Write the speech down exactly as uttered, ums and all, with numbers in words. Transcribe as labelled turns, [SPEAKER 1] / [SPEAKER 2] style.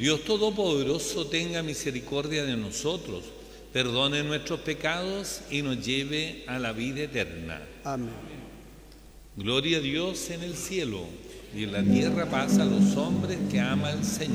[SPEAKER 1] Dios Todopoderoso tenga misericordia de nosotros, perdone nuestros pecados y nos lleve a la vida eterna.
[SPEAKER 2] Amén.
[SPEAKER 1] Gloria a Dios en el cielo y en la tierra paz a los hombres que ama el Señor.